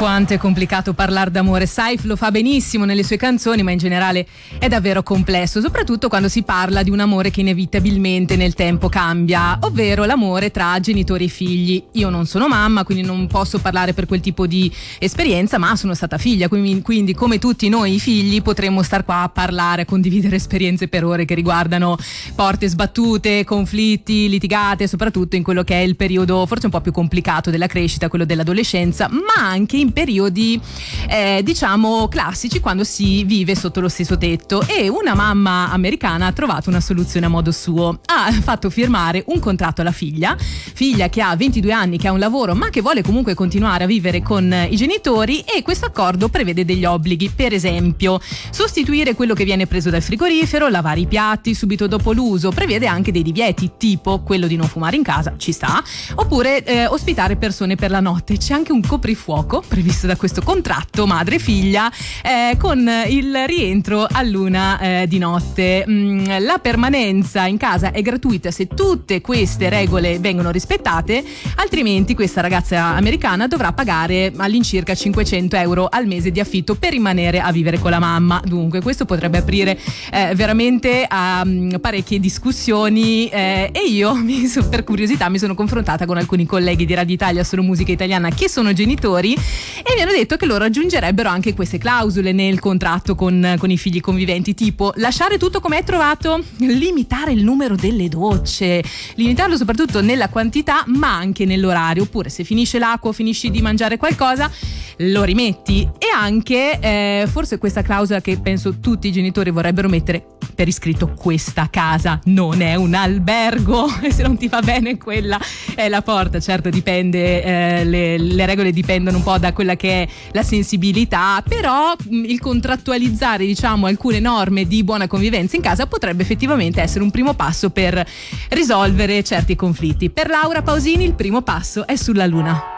Quanto è complicato parlare d'amore. Saif lo fa benissimo nelle sue canzoni, ma in generale è davvero complesso, soprattutto quando si parla di un amore che inevitabilmente nel tempo cambia, ovvero l'amore tra genitori e figli. Io non sono mamma, quindi non posso parlare per quel tipo di esperienza, ma sono stata figlia, quindi come tutti noi figli potremmo star qua a parlare, a condividere esperienze per ore che riguardano porte sbattute, conflitti, litigate, soprattutto in quello che è il periodo forse un po' più complicato della crescita, quello dell'adolescenza, ma anche in periodi diciamo classici, quando si vive sotto lo stesso tetto. E una mamma americana ha trovato una soluzione a modo suo. Ha fatto firmare un contratto alla figlia che ha 22 anni, che ha un lavoro ma che vuole comunque continuare a vivere con i genitori, e questo accordo prevede degli obblighi, per esempio sostituire quello che viene preso dal frigorifero, lavare i piatti subito dopo l'uso, prevede anche dei divieti, tipo quello di non fumare in casa, ci sta, oppure ospitare persone per la notte. C'è anche un coprifuoco previsto da questo contratto madre figlia, con il rientro all'1 di notte. La permanenza in casa è gratuita se tutte queste regole vengono rispettate, altrimenti questa ragazza americana dovrà pagare all'incirca 500 euro al mese di affitto per rimanere a vivere con la mamma. Dunque questo potrebbe aprire veramente a parecchie discussioni, e io per curiosità mi sono confrontata con alcuni colleghi di Radio Italia Solo Musica Italiana che sono genitori, e mi hanno detto che loro aggiungerebbero anche queste clausole nel contratto con i figli conviventi, tipo lasciare tutto come è trovato, limitare il numero delle docce, limitarlo soprattutto nella quantità ma anche nell'orario, oppure se finisce l'acqua o finisci di mangiare qualcosa lo rimetti. E anche forse questa clausola che penso tutti i genitori vorrebbero mettere per iscritto: questa casa non è un albergo, e se non ti va bene quella è la porta. Certo, dipende, le regole dipendono un po' da quella che è la sensibilità, però il contrattualizzare, diciamo, alcune norme di buona convivenza in casa potrebbe effettivamente essere un primo passo per risolvere certi conflitti. Per Laura Pausini il primo passo è sulla luna.